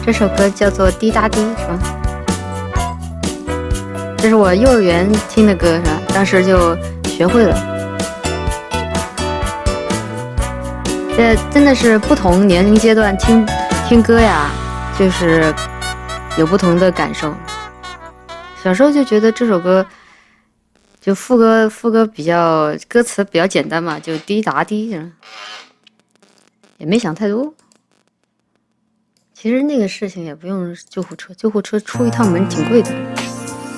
这首歌叫做《滴答滴》，是吧？这是我幼儿园听的歌，是吧？当时就学会了。这真的是不同年龄阶段听歌呀，就是有不同的感受。小时候就觉得这首歌就副歌比较歌词比较简单嘛，就滴答滴，也没想太多。其实那个事情也不用救护车，救护车出一趟门挺贵的。